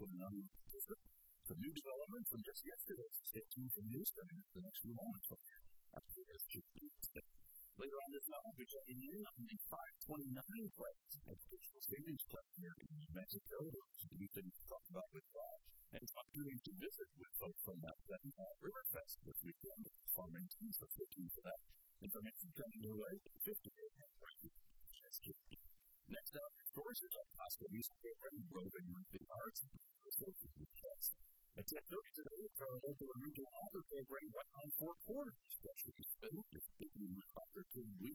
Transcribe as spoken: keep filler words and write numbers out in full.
putting on the new development from just yesterday. Stay tuned for news coming up the next few moments. Later on this night, we're checking in on the five twenty-nine place at Digital Savings Club here in New Mexico. We've been talking about with Bob. And it's an opportunity to visit with folks from that uh, Riverfest this weekend. Farming teams are looking for that information coming your way. fifty-eight Next up, sources of Costco music program, Roving with the Arts and Resources with Cats. At ten thirty today, our local and regional author program right on Four Corners. Especially spent with speaking with Doctor Tim Weeks.